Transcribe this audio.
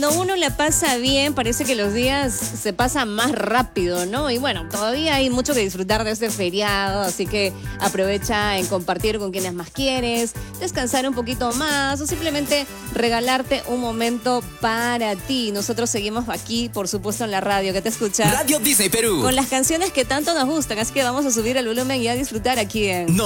cuando uno la pasa bien, parece que los días se pasan más rápido, ¿no? Y bueno, todavía hay mucho que disfrutar de este feriado, así que aprovecha en compartir con quienes más quieres, descansar un poquito más o simplemente regalarte un momento para ti. Nosotros seguimos aquí, por supuesto, en la radio que te escucha. Radio Disney Perú. Con las canciones que tanto nos gustan, así que vamos a subir el volumen y a disfrutar aquí en...